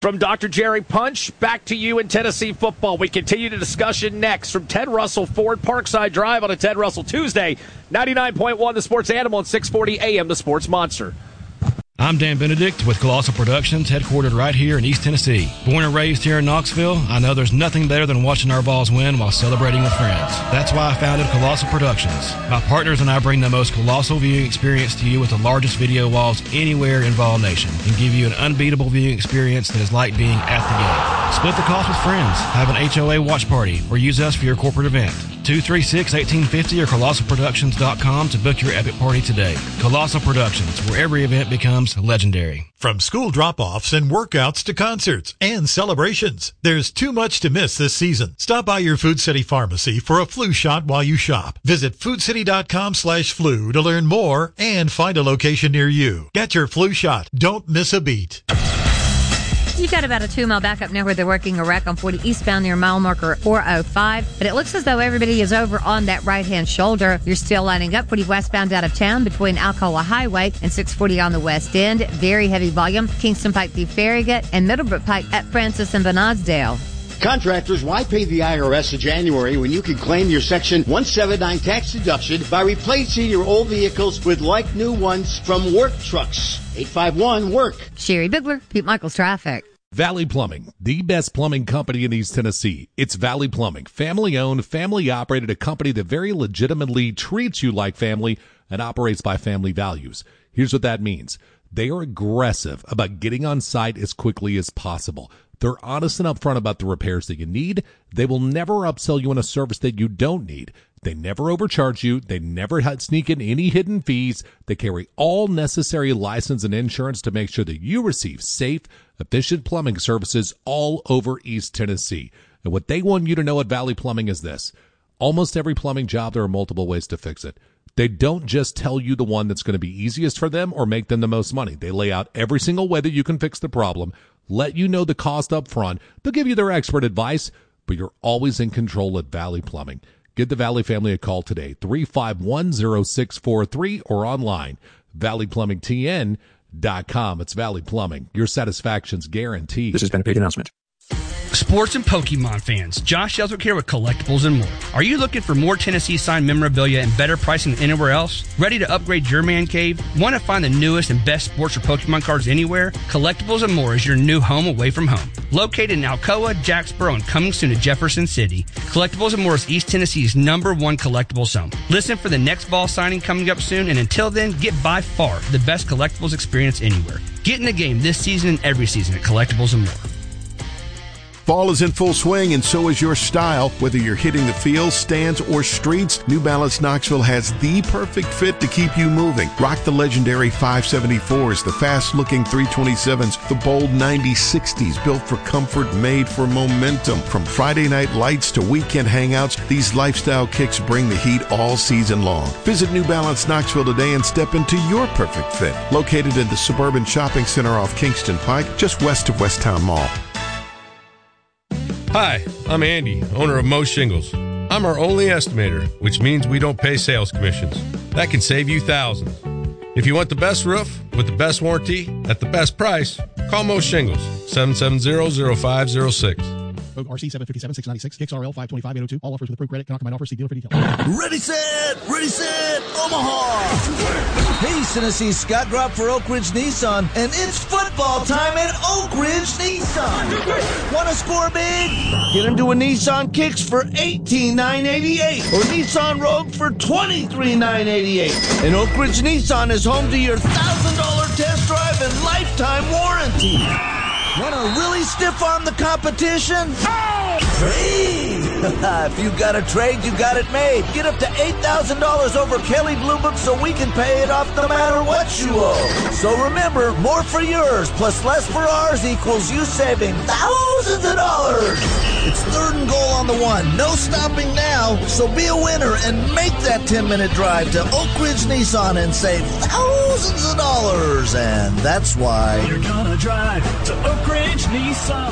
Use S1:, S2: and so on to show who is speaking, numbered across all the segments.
S1: From Dr. Jerry Punch, back to you in Tennessee football. We continue the discussion next from Ted Russell Ford Parkside Drive on a Ted Russell Tuesday. 99.1 The Sports Animal and 640 AM The Sports Monster.
S2: I'm Dan Benedict with Colossal Productions, headquartered right here in East Tennessee. Born and raised here in Knoxville, I know there's nothing better than watching our Vols win while celebrating with friends. That's why I founded Colossal Productions. My partners and I bring the most colossal viewing experience to you with the largest video walls anywhere in Vol Nation and give you an unbeatable viewing experience that is like being at the game. Split the cost with friends, have an HOA watch party, or use us for your corporate event. 236-1850 or colossalproductions.com to book your epic party today. Colossal Productions, where every event becomes legendary.
S3: From school drop-offs and workouts to concerts and celebrations, there's too much to miss this season. Stop by your Food City Pharmacy for a flu shot while you shop. Visit foodcity.com/flu to learn more and find a location near you. Get your flu shot. Don't miss a beat.
S4: You've got about a 2-mile backup now where they're working a wreck on 40 eastbound near mile marker 405. But it looks as though everybody is over on that right-hand shoulder. You're still lining up 40 westbound out of town between Alcoa Highway and 640 on the west end. Very heavy volume. Kingston Pike through Farragut and Middlebrook Pike at Francis and Bernardsdale.
S5: Contractors, why pay the IRS in January when you can claim your Section 179 tax deduction by replacing your old vehicles with like new ones from Work Trucks? 851-WORK.
S4: Sherry Bigler, Pete Michaels Traffic.
S6: Valley Plumbing, the best plumbing company in East Tennessee. It's Valley Plumbing, family-owned, family-operated, a company that very legitimately treats you like family and operates by family values. Here's what that means. They are aggressive about getting on site as quickly as possible. They're honest and upfront about the repairs that you need. They will never upsell you on a service that you don't need. They never overcharge you. They never sneak in any hidden fees. They carry all necessary license and insurance to make sure that you receive safe, efficient plumbing services all over East Tennessee. And what they want you to know at Valley Plumbing is this. Almost every plumbing job, there are multiple ways to fix it. They don't just tell you the one that's going to be easiest for them or make them the most money. They lay out every single way that you can fix the problem, let you know the cost up front. They'll give you their expert advice, but you're always in control at Valley Plumbing. Give the Valley family a call today, 351-0643, or online, valleyplumbingtn.com. It's Valley Plumbing. Your satisfaction's guaranteed.
S7: This has been a paid announcement.
S8: Sports and Pokemon fans, Josh Ellswick here with Collectibles and More. Are you looking for more Tennessee signed memorabilia and better pricing than anywhere else? Ready to upgrade your man cave? Want to find the newest and best sports or Pokemon cards anywhere? Collectibles and More is your new home away from home. Located in Alcoa, Jacksboro, and coming soon to Jefferson City, Collectibles and More is East Tennessee's #1 collectibles home. Listen for the next ball signing coming up soon, and until then, get by far the best collectibles experience anywhere. Get in the game this season and every season at Collectibles and More.
S9: Fall is in full swing, and so is your style. Whether you're hitting the field, stands, or streets, New Balance Knoxville has the perfect fit to keep you moving. Rock the legendary 574s, the fast-looking 327s, the bold 9060s, built for comfort, made for momentum. From Friday night lights to weekend hangouts, these lifestyle kicks bring the heat all season long. Visit New Balance Knoxville today and step into your perfect fit. Located in the Suburban Shopping Center off Kingston Pike, just west of Westtown Mall.
S10: Hi, I'm Andy, owner of Mo Shingles. I'm our only estimator, which means we don't pay sales commissions. That can save you thousands. If you want the best roof with the best warranty at the best price, call Mo Shingles, 770-0506.
S11: Code RC757-696, Kicks RL 525-802. All offers with approved credit. Cannot combine offers. See dealer for details.
S12: Ready, set, Omaha! Hey, Tennessee, Scott Gropp for Oak Ridge Nissan, and it's football time at Oak Ridge Nissan. Want to score big? Get into a Nissan Kicks for $18,988 or Nissan Rogue for $23,988. And Oak Ridge Nissan is home to your $1,000 test drive and lifetime warranty. Want to really stiff-arm the competition? Oh! Trade! If you got a trade, you got it made. Get up to $8,000 over Kelly Blue Book so we can pay it off no matter what you owe. So remember, more for yours plus less for ours equals you saving thousands of dollars. It's third and goal on the one. No stopping now. So be a winner and make that 10-minute drive to Oak Ridge Nissan and save thousands of dollars. And that's why
S13: you're gonna drive to Oak Ridge Nissan.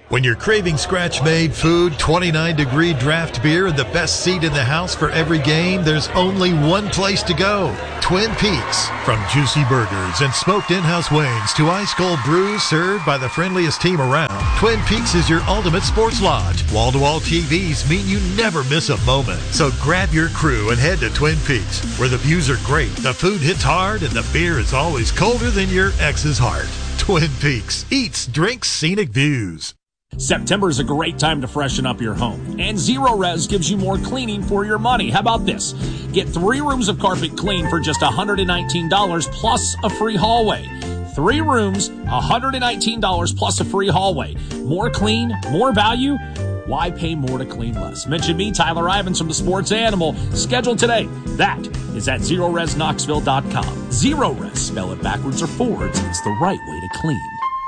S3: When you're craving scratch-made food, 29-degree draft beer, and the best seat in the house for every game, there's only one place to go. Twin Peaks. From juicy burgers and smoked in-house wings to ice-cold brews served by the friendliest team around, Twin Peaks is your ultimate sports lodge. Wall-to-wall TVs mean you never miss a moment. So grab your crew and head to Twin Peaks, where the views are great, the food hits hard, and the beer is always colder than your ex's heart. Twin Peaks. Eats, drinks, scenic views.
S7: September is a great time to freshen up your home, and Zero Res gives you more cleaning for your money. How about this? Get 3 rooms of carpet clean for just $119 plus a free hallway. 3 rooms, $119 plus a free hallway. More clean, more value. Why pay more to clean less? Mention me, Tyler Ivins from the Sports Animal. Schedule today. That is at ZeroResKnoxville.com. Zero Res, spell it backwards or forwards. It's the right way to clean.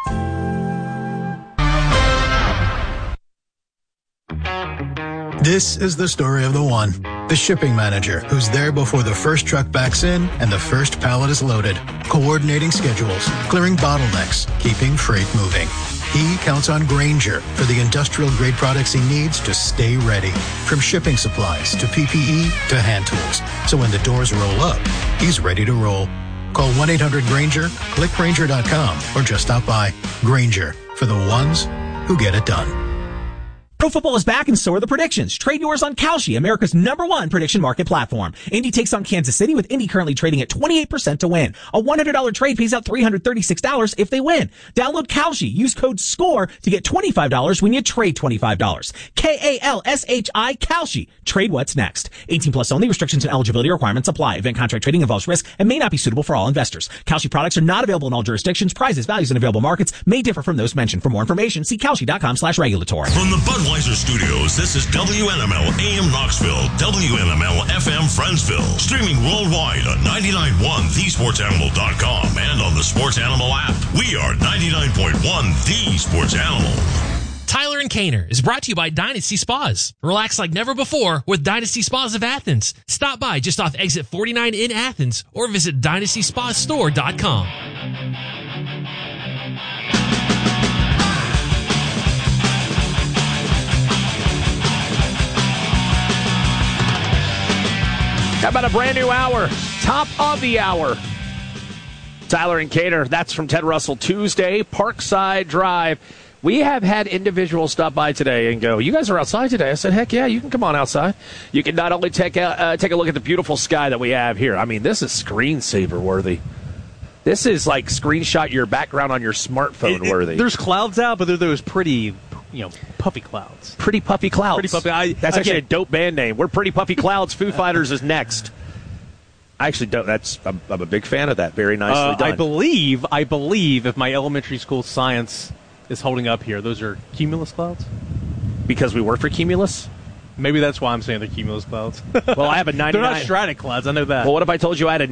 S13: This is the story of the one, the shipping manager, who's there before the first truck backs in and the first pallet is loaded, coordinating schedules, clearing bottlenecks, keeping freight moving. He counts on Grainger for the industrial-grade products he needs to stay ready, from shipping supplies to PPE to hand tools. So when the doors roll up, he's ready to roll. Call 1-800-GRAINGER, click Grainger.com, or just stop by. Grainger, for the ones who get it done.
S14: Pro football is back and so are the predictions. Trade yours on Kalshi, America's #1 prediction market platform. Indy takes on Kansas City, with Indy currently trading at 28% to win. A $100 trade pays out $336 if they win. Download Kalshi. Use code SCORE to get $25 when you trade $25. Kalshi, Kalshi. Trade what's next. 18 plus only. Restrictions and eligibility requirements apply. Event contract trading involves risk and may not be suitable for all investors. Kalshi products are not available in all jurisdictions. Prices, values, and available markets may differ from those mentioned. For more information, see Kalshi.com/regulatory.
S15: From the Budweiser Studios, this is WNML AM Knoxville, WNML FM Friendsville, streaming worldwide on 99.1 thesportsanimal.com and on the Sports Animal app. We are 99.1 The Sports Animal.
S16: Tyler and Kaner is brought to you by Dynasty Spas. Relax like never before with Dynasty Spas of Athens. Stop by just off exit 49 in Athens or visit DynastySpaStore.com.
S1: How about a brand new hour? Top of the hour. Tyler and Kaner, that's from Ted Russell Tuesday, Parkside Drive. We have had individuals stop by today and go, you guys are outside today? I said, heck yeah, you can come on outside. You can not only take a look at the beautiful sky that we have here. I mean, this is screensaver worthy. This is like screenshot your background on your smartphone worthy.
S17: There's clouds out, but they're those pretty, puffy clouds.
S1: Pretty Puffy Clouds.
S17: Pretty puffy.
S1: That's actually a dope band name. We're Pretty Puffy Clouds. Foo Fighters is next. I actually don't. I'm a big fan of that. Very nicely done.
S17: I believe if my elementary school science is holding up here, those are cumulus clouds.
S1: Because we work for Cumulus?
S17: Maybe that's why I'm saying they're cumulus clouds.
S1: Well, I have a 99.
S17: They're not stratic clouds. I know that.
S1: Well, what if I told you I had a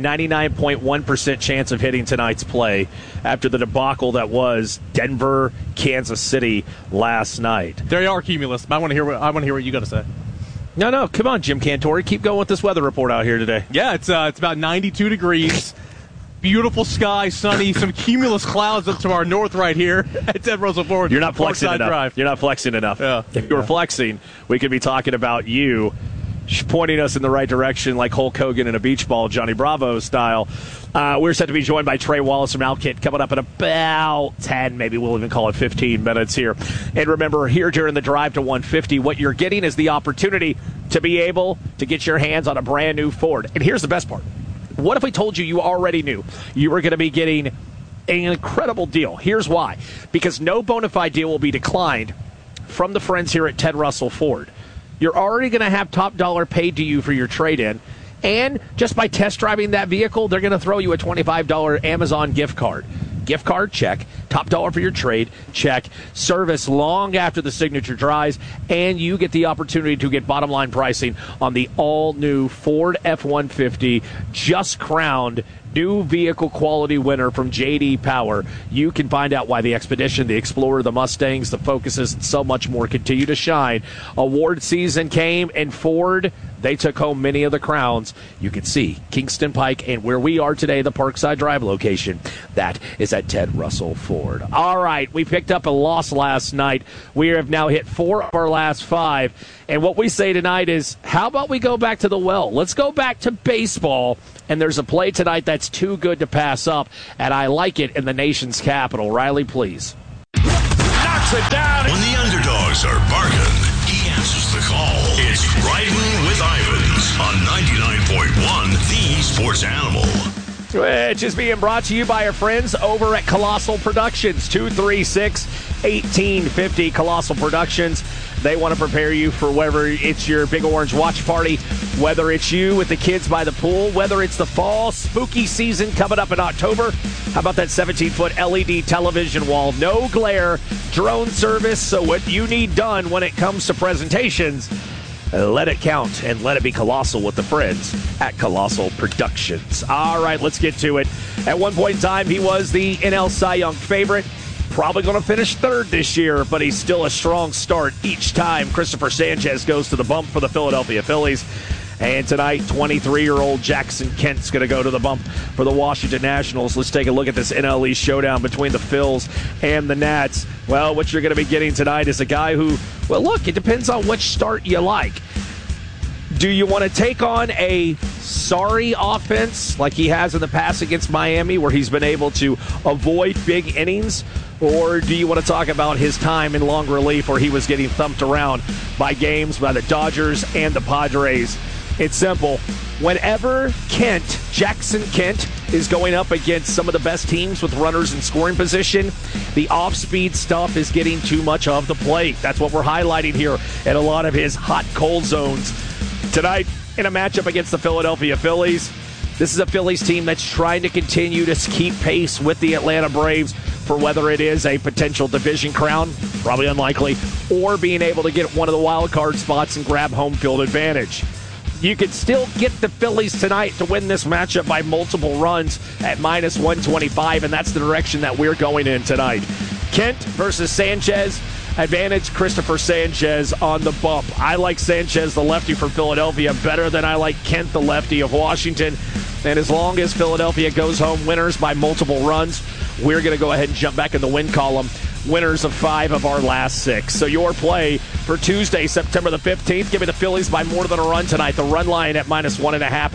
S1: 99.1% chance of hitting tonight's play after the debacle that was Denver, Kansas City last night?
S17: They are cumulus. I want to hear what you got to say.
S1: No, come on, Jim Cantori. Keep going with this weather report out here today.
S17: Yeah, it's about 92 degrees. Beautiful sky, sunny, some cumulus clouds up to our north right here at Ted Russell Ford.
S1: You're not flexing
S17: Parkside
S1: enough.
S17: Drive.
S1: You're not flexing enough.
S17: Yeah.
S1: If you were flexing, we could be talking about you pointing us in the right direction like Hulk Hogan in a beach ball, Johnny Bravo style. We're set to be joined by Trey Wallace from Alkit coming up in about 10, maybe we'll even call it 15 minutes here. And remember, here during the drive to 150, what you're getting is the opportunity to be able to get your hands on a brand new Ford. And here's the best part. What if I told you already knew you were going to be getting an incredible deal? Here's why. Because no bona fide deal will be declined from the friends here at Ted Russell Ford. You're already going to have top dollar paid to you for your trade-in. And just by test driving that vehicle, they're going to throw you a $25 Amazon gift card. Gift card, check. Top dollar for your trade, check. Service long after the signature dries, and you get the opportunity to get bottom line pricing on the all-new Ford F-150, just crowned new vehicle quality winner from J.D. Power. You can find out why the Expedition, the Explorer, the Mustangs, the Focuses, and so much more continue to shine. Award season came, and Ford, they took home many of the crowns. You can see Kingston Pike and where we are today, the Parkside Drive location. That is at Ted Russell Ford. All right, we picked up a loss last night. We have now hit 4 of our last 5. And what we say tonight is, how about we go back to the well? Let's go back to baseball. And there's a play tonight that's too good to pass up, and I like it in the nation's capital. Riley, please.
S15: Knocks it down. When the underdogs are barking, he answers the call. It's Riding with Ivans on 99.1 The Sports Animal.
S1: Which is being brought to you by our friends over at Colossal Productions, 236-1850 Colossal Productions. They want to prepare you for whether it's your Big Orange watch party, whether it's you with the kids by the pool, whether it's the fall spooky season coming up in October. How about that 17-foot LED television wall? No glare, drone service, so what you need done when it comes to presentations, let it count and let it be colossal with the friends at Colossal Productions. All right, let's get to it. At one point in time, he was the NL Cy Young favorite. Probably going to finish third this year, but he's still a strong start each time. Christopher Sanchez goes to the bump for the Philadelphia Phillies. And tonight, 23-year-old Jackson Kent's going to go to the bump for the Washington Nationals. Let's take a look at this NL East showdown between the Phils and the Nats. Well, what you're going to be getting tonight is a guy who, well, look, it depends on which start you like. Do you want to take on a sorry offense like he has in the past against Miami, where he's been able to avoid big innings? Or do you want to talk about his time in long relief where he was getting thumped around by games by the Dodgers and the Padres? It's simple. Whenever Jackson Kent, is going up against some of the best teams with runners in scoring position, the off-speed stuff is getting too much of the plate. That's what we're highlighting here at a lot of his hot-cold zones. Tonight, in a matchup against the Philadelphia Phillies, this is a Phillies team that's trying to continue to keep pace with the Atlanta Braves for whether it is a potential division crown, probably unlikely, or being able to get one of the wild card spots and grab home field advantage. You could still get the Phillies tonight to win this matchup by multiple runs at minus 125, and that's the direction that we're going in tonight. Kent versus Sanchez. Advantage Christopher Sanchez on the bump. I like Sanchez, the lefty from Philadelphia, better than I like Kent, the lefty of Washington. And as long as Philadelphia goes home winners by multiple runs, we're going to go ahead and jump back in the win column. Winners of 5 of our last 6. So your play for Tuesday, September the 15th, give me the Phillies by more than a run tonight. The run line at minus 1.5 at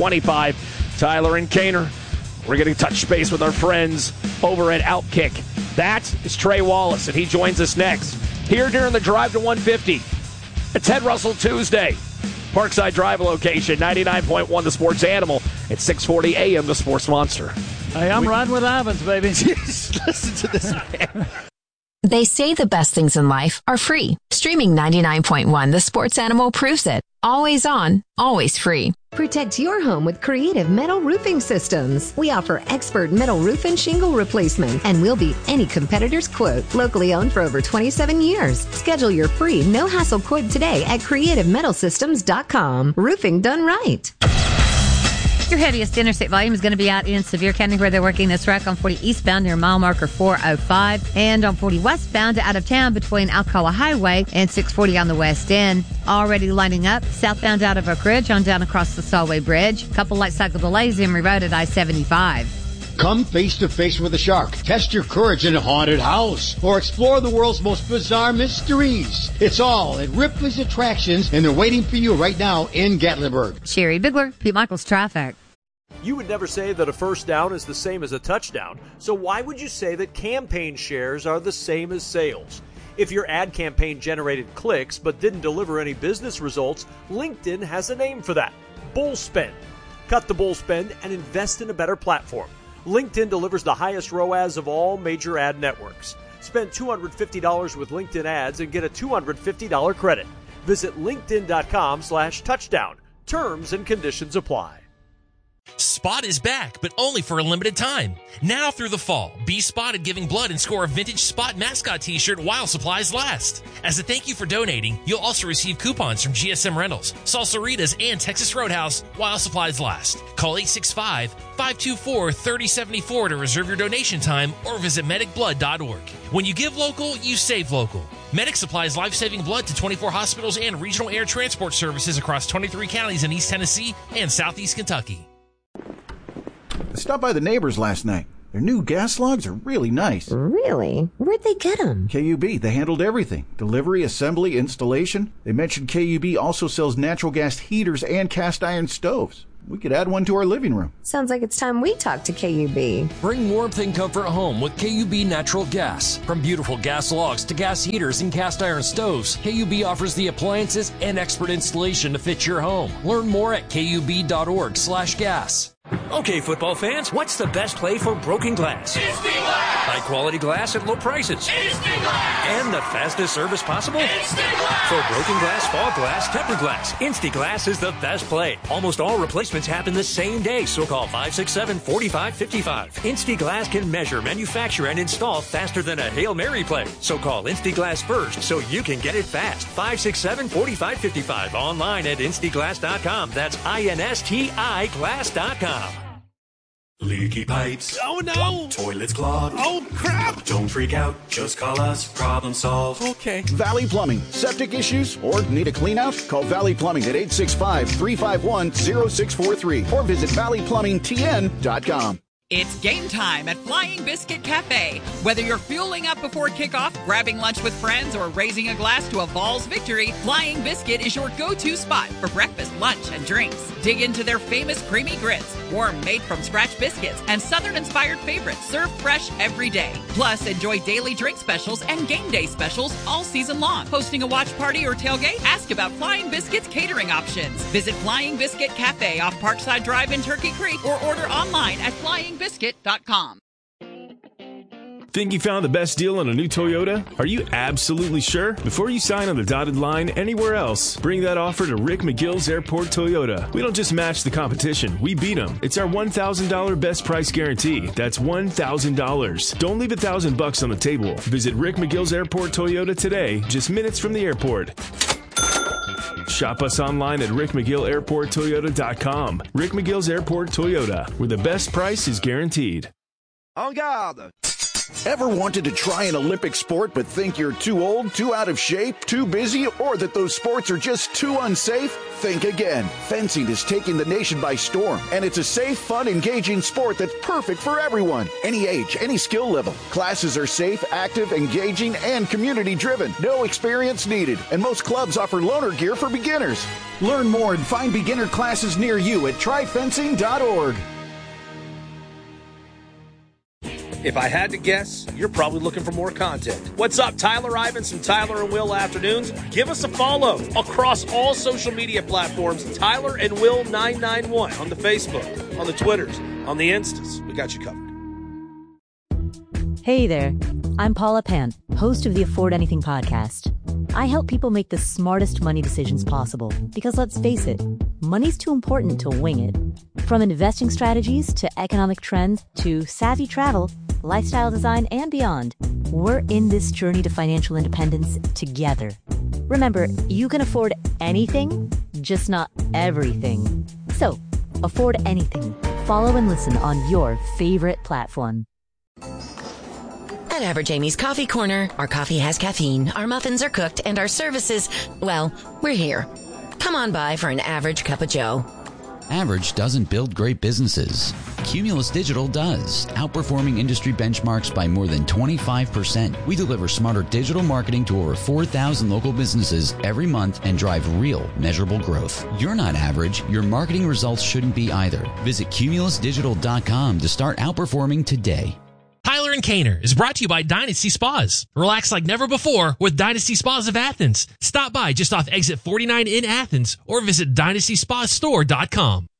S1: 125. Tyler and Kaner, we're going to touch base with our friends over at Outkick. That is Trey Wallace, and he joins us next here during the Drive to 150. It's Ted Russell Tuesday. Parkside Drive location, 99.1 The Sports Animal at 640 AM The Sports Monster.
S18: Hey, I'm riding with Ivans, baby. Listen to this man.
S19: They say the best things in life are free. Streaming 99.1 The Sports Animal proves it. Always on, always free.
S20: Protect your home with Creative Metal Roofing Systems. We offer expert metal roof and shingle replacement, and we'll beat any competitor's quote. Locally owned for over 27 years. Schedule your free, no-hassle quote today at CreativeMetalSystems.com. Roofing done right.
S4: Your heaviest interstate volume is going to be out in Sevier County, where they're working this wreck on 40 eastbound near mile marker 405, and on 40 westbound out of town between Alcoa Highway and 640 on the west end. Already lining up southbound out of Oak Ridge on down across the Solway Bridge. Couple light cycle delays Emory Road at I-75.
S5: Come face to face with a shark, test your courage in a haunted house, or explore the world's most bizarre mysteries. It's all at Ripley's Attractions, and they're waiting for you right now in Gatlinburg.
S4: Sherry Bigler, Pete Michaels Traffic.
S21: You would never say that a first down is the same as a touchdown, so why would you say that campaign shares are the same as sales? If your ad campaign generated clicks but didn't deliver any business results, LinkedIn has a name for that: bull spend. Cut the bull spend and invest in a better platform. LinkedIn delivers the highest ROAS of all major ad networks. Spend $250 with LinkedIn ads and get a $250 credit. Visit linkedin.com/touchdown. Terms and conditions apply.
S16: Spot is back, but only for a limited time. Now through the fall, be spotted giving blood and score a vintage Spot mascot t-shirt while supplies last. As a thank you for donating, you'll also receive coupons from GSM Rentals, Salsaritas, and Texas Roadhouse while supplies last. Call 865-524-3074 to reserve your donation time or visit medicblood.org. When you give local, you save local. Medic supplies life-saving blood to 24 hospitals and regional air transport services across 23 counties in East Tennessee and Southeast Kentucky.
S2: I stopped by the neighbors last night. Their new gas logs are really nice.
S20: Really? Where'd they get them?
S2: KUB. They handled everything. Delivery, assembly, installation. They mentioned KUB also sells natural gas heaters and cast iron stoves. We could add one to our living room.
S20: Sounds like it's time we talk to KUB.
S22: Bring warmth and comfort home with KUB Natural Gas. From beautiful gas logs to gas heaters and cast iron stoves, KUB offers the appliances and expert installation to fit your home. Learn more at KUB.org/gas.
S23: Okay, football fans, what's the best play for broken glass?
S24: Instant Glass!
S23: High quality glass at low prices.
S24: Instant Glass!
S23: And the fastest service possible?
S24: Instant Glass!
S23: For broken glass, fog glass, tempered glass, Instant Glass is the best play. Almost all replacements happen the same day, so call 567-4555. Instant Glass can measure, manufacture, and install faster than a Hail Mary play. So call Instant Glass first so you can get it fast. 567-4555. Online at instaglass.com. That's INSTI glass.com.
S25: Leaky pipes.
S24: Oh no!
S25: Toilets clogged.
S24: Oh crap!
S25: Don't freak out. Just call us. Problem solved.
S24: Okay.
S2: Valley Plumbing. Septic issues or need a clean out? Call Valley Plumbing at 865-351-0643 or visit valleyplumbingtn.com.
S26: It's game time at Flying Biscuit Cafe. Whether you're fueling up before kickoff, grabbing lunch with friends, or raising a glass to a Vols victory, Flying Biscuit is your go-to spot for breakfast, lunch, and drinks. Dig into their famous creamy grits, warm made-from-scratch biscuits, and Southern-inspired favorites served fresh every day. Plus, enjoy daily drink specials and game day specials all season long. Hosting a watch party or tailgate? Ask about Flying Biscuit's catering options. Visit Flying Biscuit Cafe off Parkside Drive in Turkey Creek or order online at flyingbiscuit.com.
S27: Think you found the best deal on a new Toyota? Are you absolutely sure? Before you sign on the dotted line anywhere else, bring that offer to Rick McGill's Airport Toyota. We don't just match the competition, we beat them. It's our $1,000 best price guarantee. That's $1,000. Don't leave $1,000 on the table. Visit Rick McGill's Airport Toyota today, just minutes from the airport. Shop us online at rickmcgillairporttoyota.com. Rick McGill's Airport Toyota, where the best price is guaranteed.
S2: En garde! Ever wanted to try an Olympic sport but think you're too old, too out of shape, too busy, or that those sports are just too unsafe? Think again. Fencing is taking the nation by storm, and it's a safe, fun, engaging sport that's perfect for everyone. Any age, any skill level. Classes are safe, active, engaging, and community-driven. No experience needed, and most clubs offer loaner gear for beginners. Learn more and find beginner classes near you at tryfencing.org.
S28: If I had to guess, you're probably looking for more content. What's up, Tyler Ivins from Tyler and Will Afternoons? Give us a follow across all social media platforms, Tyler and Will 991 on the Facebook, on the Twitters, on the Instas. We got you covered.
S29: Hey there, I'm Paula Pant, host of the Afford Anything podcast. I help people make the smartest money decisions possible because let's face it, money's too important to wing it. From investing strategies to economic trends to savvy travel, lifestyle design, and beyond, we're in this journey to financial independence together. Remember, you can afford anything, just not everything. So, afford anything. Follow and listen on your favorite platform.
S30: At Average Amy's Coffee Corner, our coffee has caffeine, our muffins are cooked, and our services, well, we're here. Come on by for an average cup of joe.
S31: Average doesn't build great businesses. Cumulus Digital does, outperforming industry benchmarks by more than 25%. We deliver smarter digital marketing to over 4,000 local businesses every month and drive real, measurable growth. You're not average. Your marketing results shouldn't be either. Visit cumulusdigital.com to start outperforming today.
S16: Tyler and Kaner is brought to you by Dynasty Spas. Relax like never before with Dynasty Spas of Athens. Stop by just off exit 49 in Athens or visit DynastySpaStore.com.